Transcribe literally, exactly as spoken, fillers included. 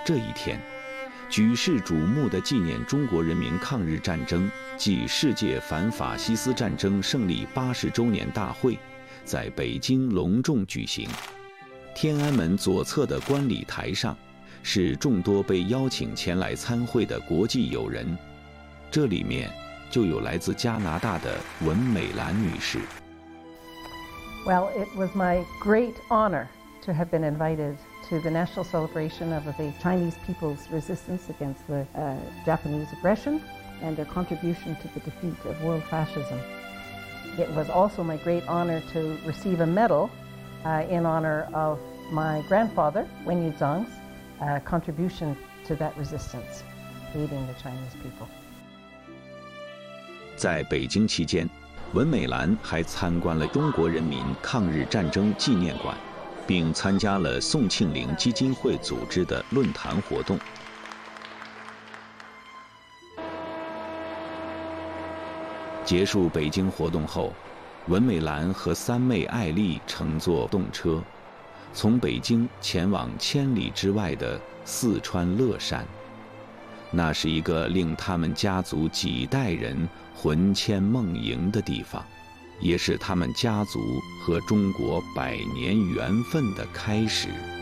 这一天，举世瞩目的纪念中国人民抗日战争暨世界反法西斯战争胜利八十周年大会在北京隆重举行。天安门左侧的观礼台上，是众多被邀请前来参会的国际友人，这里面就有来自加拿大的文美兰女士。 Well, it was my great honor to have been invited to the national celebration of the Chinese people's resistance against the uh, Japanese aggression and their contribution to the defeat of world fascism. It was also my great honor to receive a medal uh, in honor of my grandfather, Wen Yuzhang's uh, contribution to that resistance, aiding the Chinese people. 在北京期间，文美兰还参观了中国人民抗日战争纪念馆，并参加了宋庆龄基金会组织的论坛活动。结束北京活动后，文美兰和三妹艾丽乘坐动车，从北京前往千里之外的四川乐山。那是一个令他们家族几代人魂牵梦萦的地方，也是他们家族和中国百年缘分的开始。